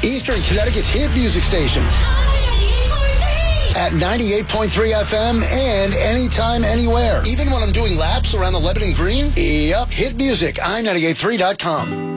Eastern Connecticut's hit music station. At 98.3 FM and anytime, anywhere. Even when I'm doing laps around the Lebanon Green. Yep, hit music, i98.3.com.